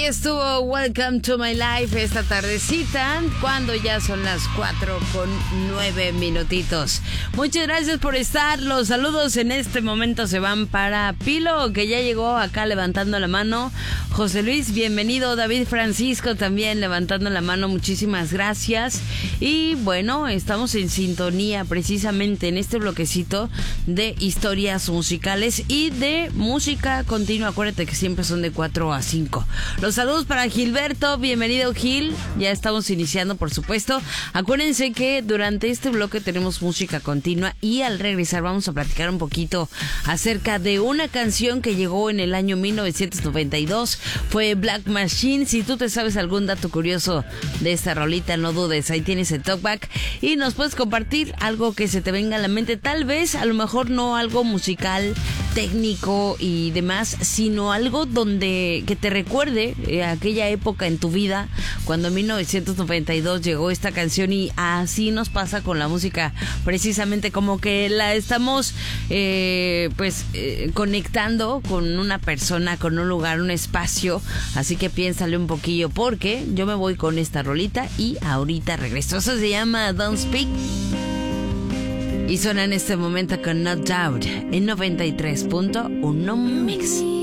Ahí estuvo Welcome to My Life esta tardecita, cuando ya son las 4:09. Muchas gracias por estar. Los saludos en este momento se van para Pilo, que ya llegó acá levantando la mano. José Luis, bienvenido. David Francisco también levantando la mano. Muchísimas gracias. Y bueno, estamos en sintonía precisamente en este bloquecito de historias musicales y de música continua. Acuérdate que siempre son de 4 a 5. Los saludos para Gilberto, bienvenido Gil, ya estamos iniciando por supuesto. Acuérdense que durante este bloque tenemos música continua y al regresar vamos a platicar un poquito acerca de una canción que llegó en el año 1992, fue Black Machine. Si tú te sabes algún dato curioso de esta rolita, no dudes, ahí tienes el talkback y nos puedes compartir algo que se te venga a la mente, tal vez, a lo mejor no algo musical, técnico y demás, sino algo donde que te recuerde aquella época en tu vida cuando en 1992 llegó esta canción. Y así nos pasa con la música, precisamente como que la estamos conectando con una persona, con un lugar, un espacio. Así que piénsale un poquillo, porque yo me voy con esta rolita y ahorita regreso. Eso se llama Don't Speak y suena en este momento con No Doubt en 93.1 Mix.